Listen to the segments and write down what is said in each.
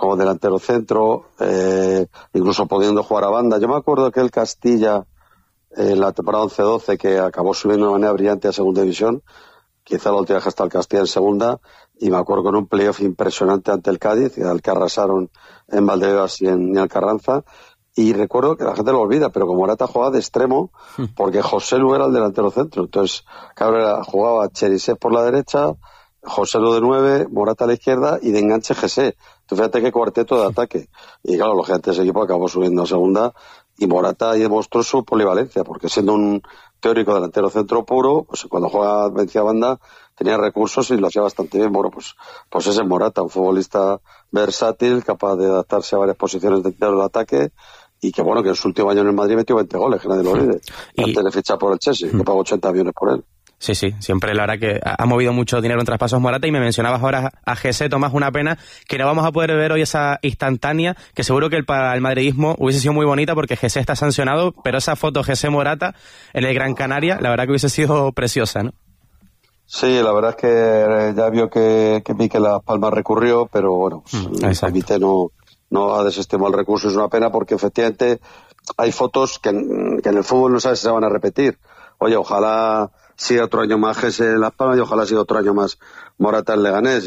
como delantero centro, incluso pudiendo jugar a banda. Yo me acuerdo que el Castilla, en la temporada 11-12, que acabó subiendo de manera brillante a segunda división, quizá la última vez hasta el Castilla en segunda, y me acuerdo con un playoff impresionante ante el Cádiz, al que arrasaron en Valdebebas y en Alcarranza, y recuerdo que la gente lo olvida, pero como Morata jugaba de extremo, porque José Lu era el delantero centro, entonces claro, jugaba Cherisev por la derecha, José Lu de 9, Morata a la izquierda y de enganche José. Entonces fíjate qué cuarteto de ataque. Y claro, lógicamente ese equipo acabó subiendo a segunda y Morata ahí demostró su polivalencia, porque siendo un teórico delantero centro puro, pues cuando vencía banda tenía recursos y lo hacía bastante bien. Bueno, pues ese es Morata, un futbolista versátil, capaz de adaptarse a varias posiciones dentro del ataque y que bueno, que en su último año en el Madrid metió 20 goles, que nadie lo olvide. Antes de fichar por el Chelsea, que pagó 80 millones por él. Sí, siempre la verdad que ha movido mucho dinero en traspasos Morata, y me mencionabas ahora a Jesse, Tomás, una pena que no vamos a poder ver hoy esa instantánea, que seguro que para el madridismo hubiese sido muy bonita porque Jesse está sancionado, pero esa foto Jesse Morata en el Gran Canaria, la verdad que hubiese sido preciosa, ¿no? Sí, la verdad es que ya vio que Mikel Las Palmas recurrió, pero bueno, el comité no ha desestimado el recurso. Es una pena porque efectivamente hay fotos que en el fútbol no sabes si se van a repetir. Oye, ojalá siga otro año más Jesse Las Palmas y ojalá siga otro año más Morata en Leganés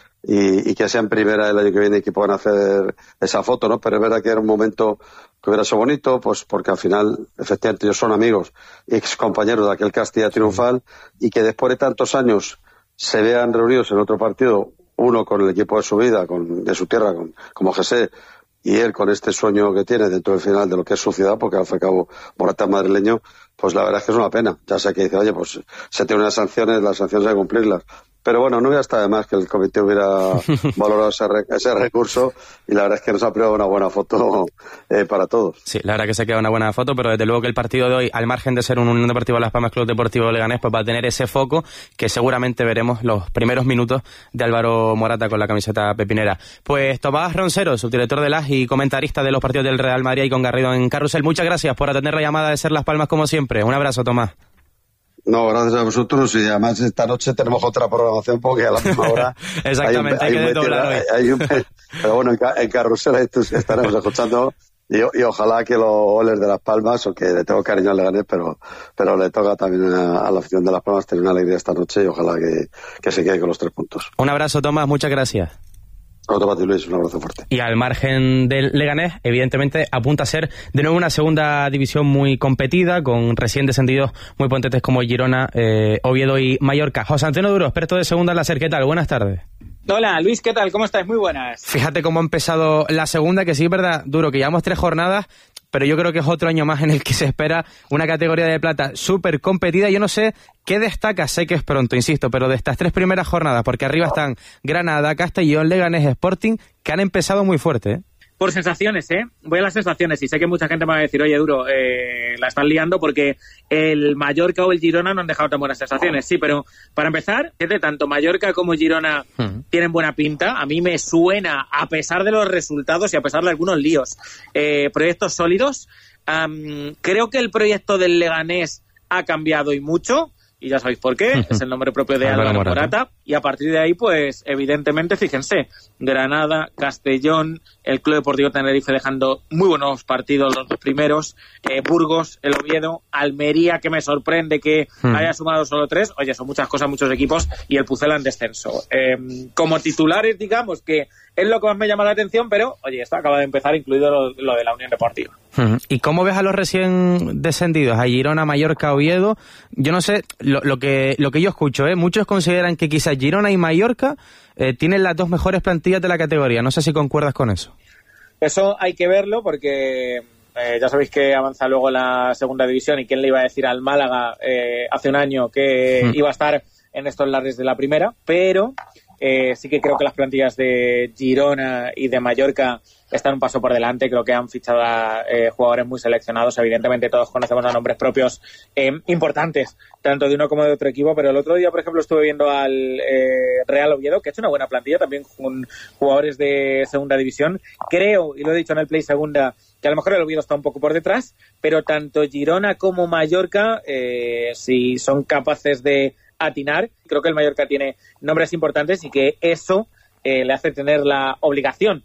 y que sea en primera el año que viene y que puedan hacer esa foto, ¿no? Pero es verdad que era un momento que hubiera sido bonito, pues porque al final, efectivamente, ellos son amigos y ex compañeros de aquel Castilla triunfal, y que después de tantos años se vean reunidos en otro partido, uno con el equipo de su vida, de su tierra, como Jesse, y él con este sueño que tiene dentro del final de lo que es su ciudad, porque al fin y al cabo Morata es madrileño, pues la verdad es que es una pena. Ya sé que dice, oye, pues se tienen unas sanciones, las sanciones hay que cumplirlas. Pero bueno, no hubiera estado de más que el comité hubiera valorado ese recurso, y la verdad es que nos ha creado una buena foto para todos. Sí, la verdad que se queda una buena foto, pero desde luego que el partido de hoy, al margen de ser un Unión Deportiva Las Palmas Club Deportivo Leganés, pues va a tener ese foco que seguramente veremos los primeros minutos de Álvaro Morata con la camiseta pepinera. Pues Tomás Roncero, subdirector de LAS y comentarista de los partidos del Real Madrid y con Garrido en Carrusel, muchas gracias por atender la llamada de Ser Las Palmas como siempre. Un abrazo, Tomás. No, gracias a vosotros, y además esta noche tenemos otra programación porque a la misma hora exactamente, hay que desdoblar hoy. Pero bueno, en Carrusel estaremos escuchando y ojalá que los goles de Las Palmas, aunque le tengo cariño al Leganés, pero le toca también a la afición de Las Palmas tener una alegría esta noche, y ojalá que se quede con los 3 puntos. Un abrazo, Tomás, muchas gracias. Otro para ti, Luis, un abrazo fuerte. Y al margen del Leganés, evidentemente apunta a ser de nuevo una segunda división muy competida, con recién descendidos muy potentes como Girona, Oviedo y Mallorca. José Antonio Duro, experto de segunda en la SER, ¿qué tal? Buenas tardes. Hola, Luis, ¿qué tal? ¿Cómo estás? Muy buenas. Fíjate cómo ha empezado la segunda, que sí es verdad, Duro, que llevamos 3 jornadas, pero yo creo que es otro año más en el que se espera una categoría de plata súper competida. Yo no sé qué destaca, sé que es pronto, insisto, pero de estas 3 primeras jornadas, porque arriba están Granada, Castellón, Leganés, Sporting, que han empezado muy fuerte, ¿eh? Por sensaciones, voy a las sensaciones, y sé que mucha gente me va a decir, oye, Duro, la están liando porque el Mallorca o el Girona no han dejado tan buenas sensaciones. Sí, pero para empezar, tanto Mallorca como Girona tienen buena pinta. A mí me suena, a pesar de los resultados y a pesar de algunos líos, proyectos sólidos. Creo que el proyecto del Leganés ha cambiado y mucho, y ya sabéis por qué, es el nombre propio de Álvaro Morata, y a partir de ahí, pues evidentemente, fíjense, Granada, Castellón, el Club Deportivo Tenerife dejando muy buenos partidos los 2 primeros, Burgos, el Oviedo, Almería, que me sorprende que haya sumado solo 3, oye, son muchas cosas, muchos equipos, y el Pucela en descenso. Como titulares, digamos que es lo que más me llama la atención, pero oye, esto acaba de empezar, incluido lo de la Unión Deportiva. ¿Y cómo ves a los recién descendidos? A Girona, Mallorca, Oviedo. Yo no sé, lo que yo escucho, muchos consideran que quizás Girona y Mallorca tienen las 2 mejores plantillas de la categoría. No sé si concuerdas con eso. Eso hay que verlo porque ya sabéis que avanza luego la segunda división, y quién le iba a decir al Málaga hace un año que iba a estar en estos lares de la primera, pero sí que creo que las plantillas de Girona y de Mallorca están un paso por delante. Creo que han fichado a jugadores muy seleccionados. Evidentemente todos conocemos a nombres propios importantes, tanto de uno como de otro equipo, pero el otro día, por ejemplo, estuve viendo al Real Oviedo, que ha hecho una buena plantilla también con jugadores de segunda división. Creo, y lo he dicho en el Play Segunda, que a lo mejor el Oviedo está un poco por detrás, pero tanto Girona como Mallorca, si son capaces de atinar, creo que el Mallorca tiene nombres importantes, y que eso le hace tener la obligación